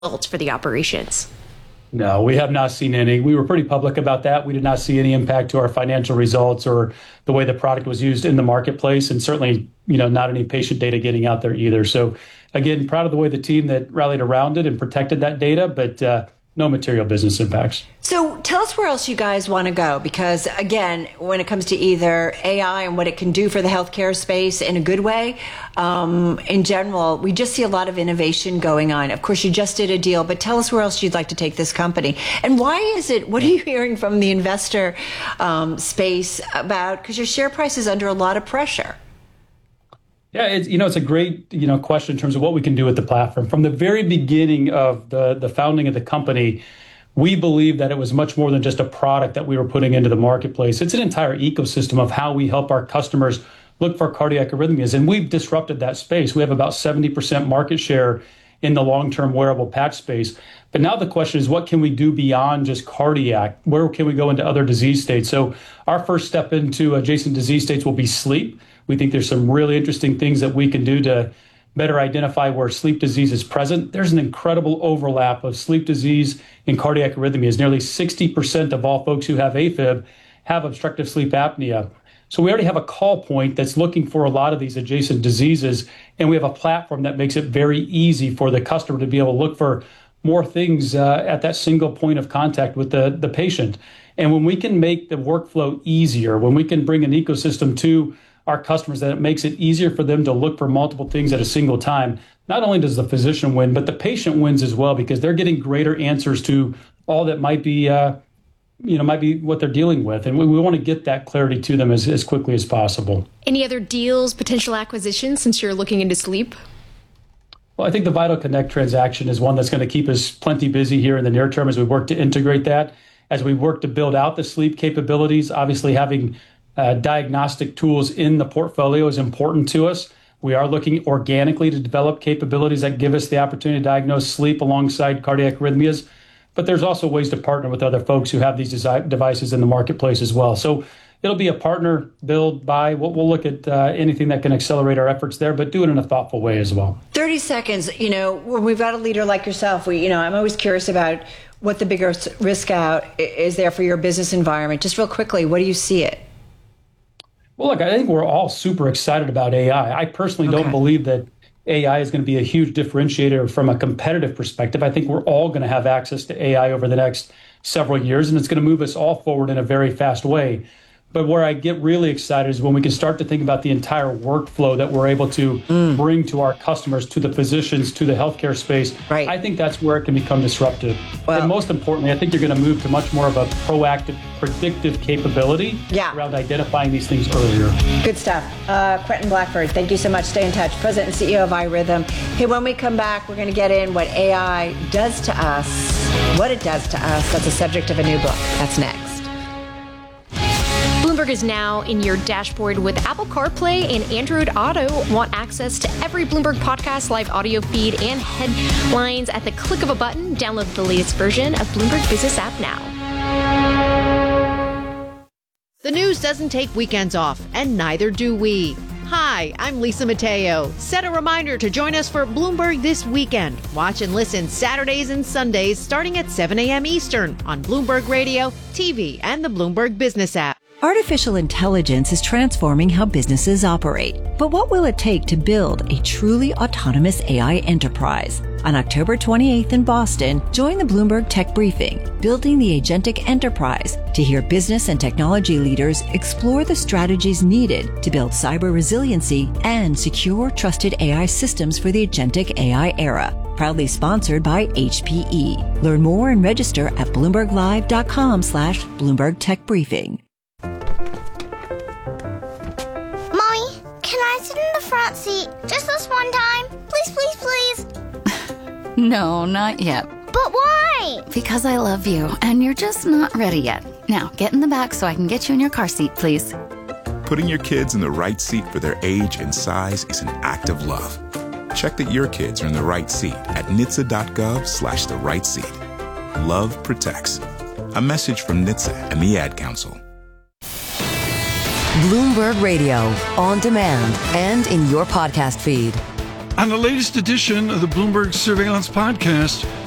results for the operations? No, we have not seen any. We were pretty public about that. We did not see any impact to our financial results or the way the product was used in the marketplace, and certainly, not any patient data getting out there either. So again, proud of the way the team that rallied around it and protected that data, but no material business impacts. So tell us where else you guys want to go, because again, when it comes to either AI and what it can do for the healthcare space in a good way, in general, we just see a lot of innovation going on. Of course, you just did a deal, but tell us where else you'd like to take this company. And why is it, what are you hearing from the investor space about, because your share price is under a lot of pressure? Yeah, it's a great, question in terms of what we can do with the platform. From the very beginning of the founding of the company, we believe that it was much more than just a product that we were putting into the marketplace. It's an entire ecosystem of how we help our customers look for cardiac arrhythmias, and we've disrupted that space. We have about 70% market share in the long-term wearable patch space. But now the question is, what can we do beyond just cardiac? Where can we go into other disease states? So our first step into adjacent disease states will be sleep. We think there's some really interesting things that we can do to better identify where sleep disease is present. There's an incredible overlap of sleep disease and cardiac arrhythmias. Nearly 60% of all folks who have AFib have obstructive sleep apnea. So we already have a call point that's looking for a lot of these adjacent diseases, and we have a platform that makes it very easy for the customer to be able to look for more things at that single point of contact with the patient. And when we can make the workflow easier, when we can bring an ecosystem to our customers that it makes it easier for them to look for multiple things at a single time, not only does the physician win, but the patient wins as well, because they're getting greater answers to all that might be what they're dealing with. And we want to get that clarity to them as quickly as possible. Any other deals, potential acquisitions, since you're looking into sleep? Well, I think the VitalConnect transaction is one that's going to keep us plenty busy here in the near term as we work to integrate that, as we work to build out the sleep capabilities. Obviously, having diagnostic tools in the portfolio is important to us. We are looking organically to develop capabilities that give us the opportunity to diagnose sleep alongside cardiac arrhythmias. But there's also ways to partner with other folks who have these devices in the marketplace as well. So it'll be a partner, build, buy. We'll look at anything that can accelerate our efforts there, but do it in a thoughtful way as well. 30 seconds. When we've got a leader like yourself, I'm always curious about what the biggest risk out is there for your business environment. Just real quickly, what do you see it? Well, look, I think we're all super excited about AI. I personally don't believe that AI is going to be a huge differentiator from a competitive perspective. I think we're all going to have access to AI over the next several years, and it's going to move us all forward in a very fast way. But where I get really excited is when we can start to think about the entire workflow that we're able to bring to our customers, to the physicians, to the healthcare space. Right. I think that's where it can become disruptive. Well, and most importantly, I think you're going to move to much more of a proactive, predictive capability around identifying these things earlier. Good stuff. Quentin Blackford, thank you so much. Stay in touch. President and CEO of iRhythm. Hey, when we come back, we're going to get in what AI does to us, what it does to us. That's the subject of a new book. That's next. Bloomberg is now in your dashboard with Apple CarPlay and Android Auto. Want access to every Bloomberg podcast, live audio feed, and headlines at the click of a button? Download the latest version of Bloomberg Business app now. The news doesn't take weekends off, and neither do we. Hi, I'm Lisa Mateo. Set a reminder to join us for Bloomberg This Weekend. Watch and listen Saturdays and Sundays starting at 7 a.m. Eastern on Bloomberg Radio, TV, and the Bloomberg Business app. Artificial intelligence is transforming how businesses operate. But what will it take to build a truly autonomous AI enterprise? On October 28th in Boston, join the Bloomberg Tech Briefing, Building the Agentic Enterprise, to hear business and technology leaders explore the strategies needed to build cyber resiliency and secure, trusted AI systems for the agentic AI era. Proudly sponsored by HPE. Learn more and register at bloomberglive.com/Bloomberg Tech Briefing. Can I sit in the front seat just this one time? Please, please, please. No, not yet. But why? Because I love you, and you're just not ready yet. Now, get in the back so I can get you in your car seat, please. Putting your kids in the right seat for their age and size is an act of love. Check that your kids are in the right seat at NHTSA.gov/the right seat. Love protects. A message from NHTSA and the Ad Council. Bloomberg Radio, on demand and in your podcast feed. On the latest edition of the Bloomberg Surveillance Podcast,